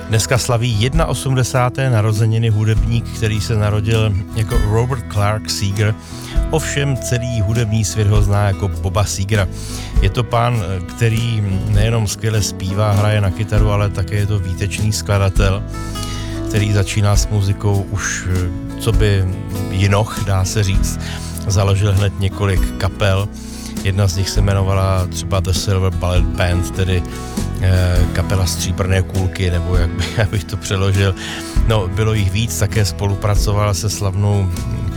Dneska slaví 81. narozeniny hudebník, který se narodil jako Robert Clark Seeger. Ovšem celý hudební svět ho zná jako Boba Seegera. Je to pán, který nejenom skvěle zpívá, hraje na kytaru, ale také je to výtečný skladatel, který začíná s muzikou už co by jinoch, dá se říct. Založil hned několik kapel. Jedna z nich se jmenovala třeba The Silver Bullet Band, tedy kapela Stříbrné kulky, nebo jak bych to přeložil. No, bylo jich víc, také spolupracoval se slavnou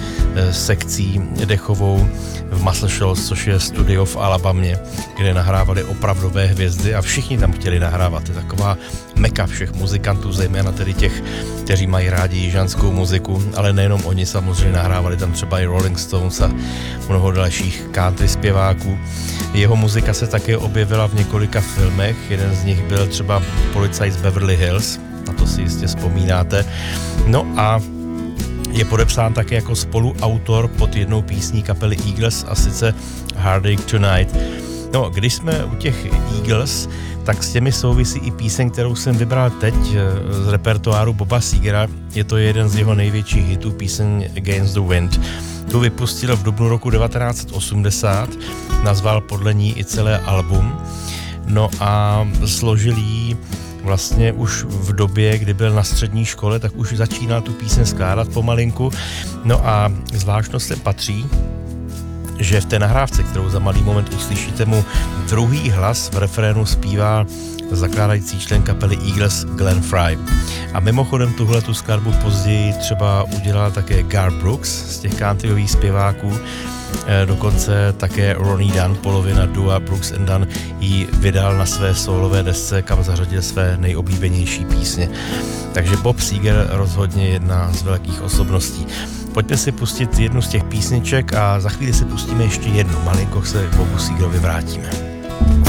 sekcí dechovou v Muscle Shoals, což je studio v Alabamě, kde nahrávali opravdové hvězdy a všichni tam chtěli nahrávat. Je taková meka všech muzikantů, zejména tedy těch, kteří mají rádi jižanskou muziku, ale nejenom oni, samozřejmě nahrávali tam třeba i Rolling Stones a mnoho dalších country zpěváků. Jeho muzika se také objevila v několika filmech, jeden z nich byl třeba Policajt z Beverly Hills, na to si jistě vzpomínáte. No a je podepsán také jako spoluautor pod jednou písní kapely Eagles, a sice Heartache Tonight. No, když jsme u těch Eagles, tak s těmi souvisí i píseň, kterou jsem vybral teď z repertoáru Boba Seegera. Je to jeden z jeho největších hitů, píseň Against the Wind. Tu vypustil v dubnu roku 1980, nazval podle ní i celé album. No a složil jí vlastně už v době, kdy byl na střední škole, tak už začínal tu píseň skládat pomalinku. No a zvláštnost se patří, že v té nahrávce, kterou za malý moment uslyšíte, mu druhý hlas v refrénu zpívá zakládající člen kapely Eagles Glenn Frey. A mimochodem tuhletu skladbu později třeba udělal také Garth Brooks z těch countryových zpěváků, dokonce také Ronnie Dunn, polovina dua Brooks and Dunn, ji vydal na své solové desce, kam zařadil své nejoblíbenější písně. Takže Bob Seeger rozhodně jedna z velkých osobností. Pojďme si pustit jednu z těch písniček a za chvíli si pustíme ještě jednu. Malinko se k Bobu Seegerovi vrátíme.